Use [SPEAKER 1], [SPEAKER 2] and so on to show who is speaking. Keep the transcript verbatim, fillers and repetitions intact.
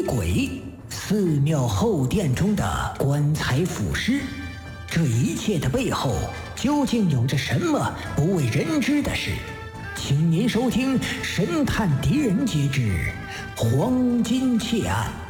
[SPEAKER 1] 鬼，寺庙后殿中的棺材腐尸，这一切的背后究竟有着什么不为人知的事？请您收听《神探狄仁杰之黄金窃案》。